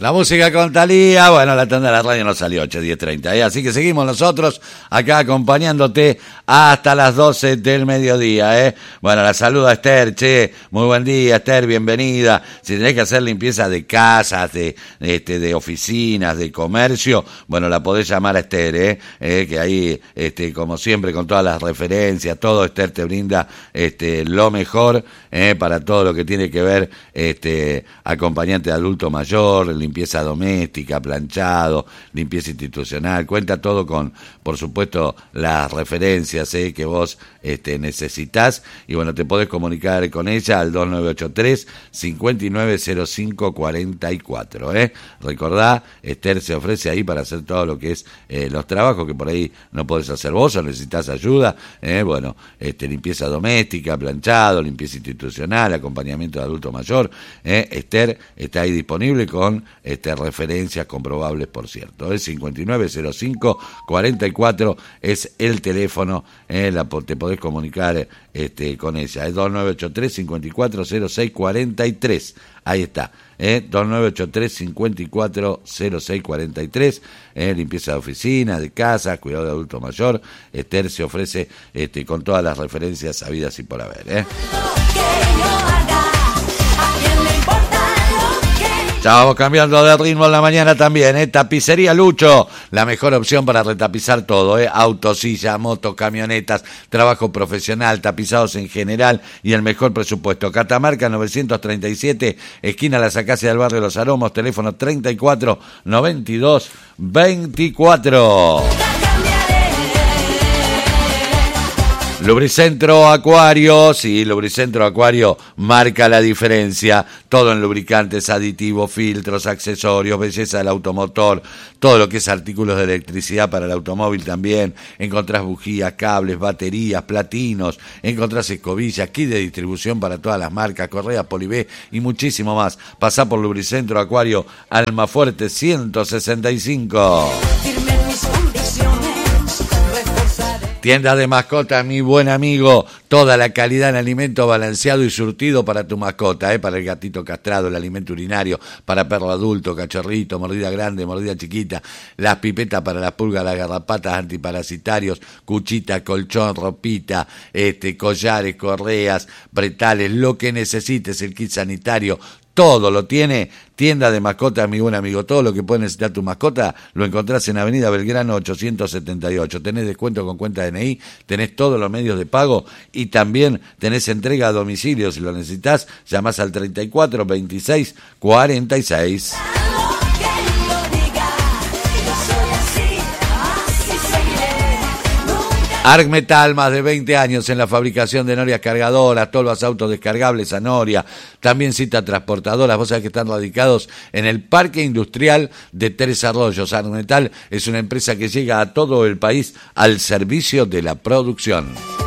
La música con Thalía, bueno, la tanda de la radio no salió, 10:30, ¿eh? Así que seguimos nosotros acá acompañándote hasta las 12 del mediodía, ¿eh? Bueno, la saluda Esther, che, muy buen día, Esther, bienvenida. Si tenés que hacer limpieza de casas, de oficinas, de comercio, bueno, la podés llamar a Esther, que ahí, como siempre, con todas las referencias, todo, Esther te brinda lo mejor, para todo lo que tiene que ver, acompañante de adulto mayor, limpieza doméstica, planchado, limpieza institucional, cuenta todo con, por supuesto, las referencias que vos necesitás, y bueno, te podés comunicar con ella al 2983-590544, recordá, Esther se ofrece ahí para hacer todo lo que es los trabajos que por ahí no podés hacer vos o necesitas ayuda, bueno, limpieza doméstica, planchado, limpieza institucional, acompañamiento de adulto mayor, Esther está ahí disponible con referencias comprobables, por cierto. El 5905-44 es el teléfono, te podés comunicar con ella. Es 2983-540643. Ahí está, 2983-540643, limpieza de oficina, de casa, cuidado de adulto mayor. Esther se ofrece con todas las referencias sabidas y por haber. Ya vamos cambiando de ritmo en la mañana también, Tapicería Lucho, la mejor opción para retapizar todo, autos, sillas, motos, camionetas, trabajo profesional, tapizados en general y el mejor presupuesto. Catamarca 937, esquina Las Acacias del barrio Los Aromos, teléfono 34 92 24. Lubricentro Acuario, sí, Lubricentro Acuario marca la diferencia. Todo en lubricantes, aditivos, filtros, accesorios, belleza del automotor, todo lo que es artículos de electricidad para el automóvil también. Encontrás bujías, cables, baterías, platinos, encontrás escobillas, kit de distribución para todas las marcas, correas, Polibé y muchísimo más. Pasá por Lubricentro Acuario, Almafuerte 165. Tienda de mascotas, mi buen amigo, toda la calidad en alimento balanceado y surtido para tu mascota, para el gatito castrado, el alimento urinario, para perro adulto, cachorrito, mordida grande, mordida chiquita, las pipetas para las pulgas, las garrapatas, antiparasitarios, cuchita, colchón, ropita, collares, correas, bretales, lo que necesites, el kit sanitario, todo lo tiene Tienda de Mascotas, mi buen amigo. Todo lo que puede necesitar tu mascota lo encontrás en Avenida Belgrano 878. Tenés descuento con cuenta DNI, tenés todos los medios de pago y también tenés entrega a domicilio. Si lo necesitas, llamás al 34 26 46. Argmetal, más de 20 años en la fabricación de norias cargadoras, tolvas autodescargables a noria, también cita transportadoras. Vos sabés que están radicados en el Parque Industrial de Tres Arroyos. Argmetal es una empresa que llega a todo el país al servicio de la producción.